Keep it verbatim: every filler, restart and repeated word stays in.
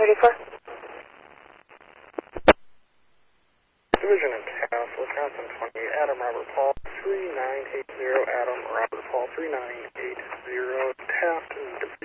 thirty-four. Division in Taos, Wisconsin twenty-eight, Adam Robert Paul three nine eight zero, Adam Robert Paul three nine eight zero, Taft.